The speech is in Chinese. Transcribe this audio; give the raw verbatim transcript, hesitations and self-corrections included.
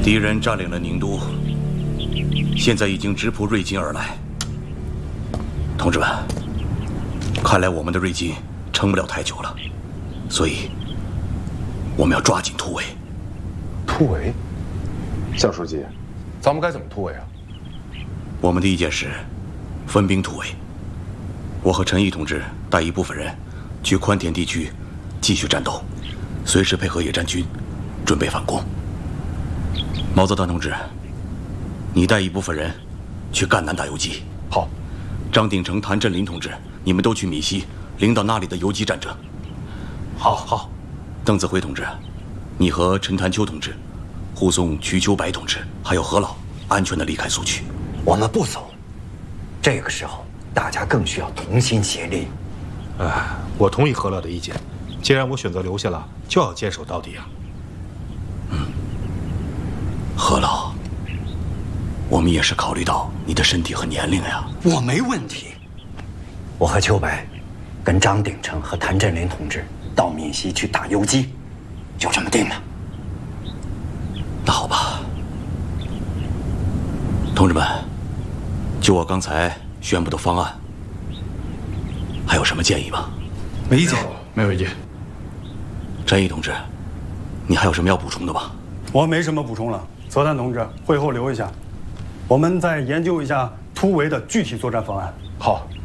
敌人占领了宁都，现在已经直扑瑞金而来。同志们，看来我们的瑞金撑不了太久了，所以我们要抓紧突围。 突围？向书记，咱们该怎么突围啊？ 我们的意见是分兵突围。我和陈毅同志带一部分人去宽田地区继续战斗，随时配合野战军，准备反攻。毛泽东同志，你带一部分人去赣南打游击。 好。 张鼎丞、谭震林同志，你们都去闽西领导那里的游击战争。 好好。 邓子恢同志，你和陈潭秋同志护送瞿秋白同志还有何老安全地离开苏区。 我们不走，这个时候大家更需要同心协力。 哎，我同意何老的意见。既然我选择留下了，就要坚守到底啊。 嗯，何老，我们也是考虑到你的身体和年龄呀。 我没问题。我和秋白，跟张鼎丞和谭震林同志到闽西去打游击，就这么定了。 那好吧，同志们，就我刚才宣布的方案，还有什么建议吗？ 没意见，没有意见。 陈毅同志，你还有什么要补充的吗？ 我没什么补充了。泽丹同志，会后留一下，我们再研究一下突围的具体作战方案。 好。